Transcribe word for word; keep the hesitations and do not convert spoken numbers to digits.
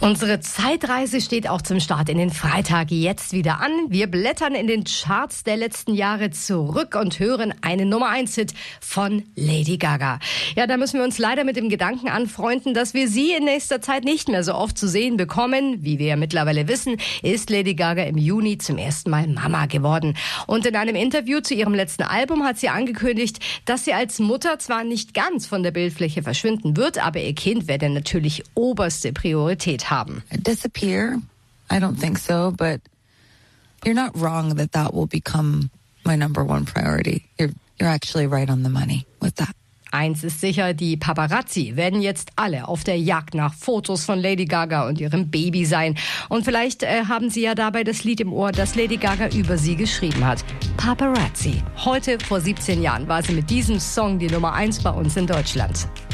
Unsere Zeitreise steht auch zum Start in den Freitag jetzt wieder an. Wir blättern in den Charts der letzten Jahre zurück und hören einen Nummer eins Hit von Lady Gaga. Ja, da müssen wir uns leider mit dem Gedanken anfreunden, dass wir sie in nächster Zeit nicht mehr so oft zu sehen bekommen. Wie wir ja mittlerweile wissen, ist Lady Gaga im Juni zum ersten Mal Mama geworden. Und in einem Interview zu ihrem letzten Album hat sie angekündigt, dass sie als Mutter zwar nicht ganz von der Bildfläche verschwinden wird, aber ihr Kind werde natürlich oberste Priorität haben. Disappear? I don't think so, but you're not wrong that that will become my number one priority. You're, you're actually right on the money with that. Eins ist sicher, die Paparazzi werden jetzt alle auf der Jagd nach Fotos von Lady Gaga und ihrem Baby sein. Und vielleicht äh, haben Sie ja dabei das Lied im Ohr, das Lady Gaga über sie geschrieben hat. Paparazzi. Heute vor siebzehn Jahren war sie mit diesem Song die Nummer eins bei uns in Deutschland.